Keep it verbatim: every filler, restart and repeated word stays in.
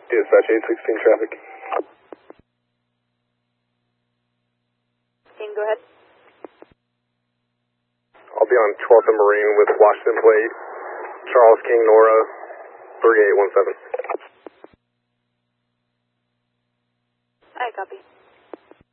Dispatch eight sixteen traffic. Can go ahead. I'll be on twelfth and Marine with Washington Plate, Charles King Nora, three eight one seven. I copy.